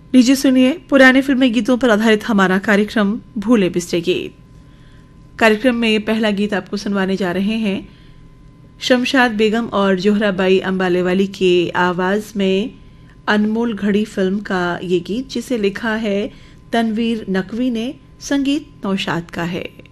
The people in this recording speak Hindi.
लीजिए सुनिए पुराने फिल्मी गीतों पर आधारित हमारा कार्यक्रम भूले बिसरे गीत। कार्यक्रम में पहला गीत आपको सुनवाने जा रहे हैं शमशाद बेगम और जोहराबाई अंबालेवाली के आवाज में अनमोल घड़ी फिल्म का ये गीत, जिसे लिखा है तनवीर नकवी ने, संगीत नौशाद का है।